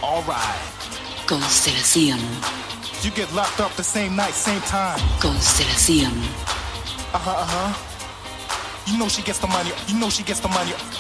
Alright. Constelación. You get locked up the same night, same time. Constelación. You know she gets the money. You know she gets the money.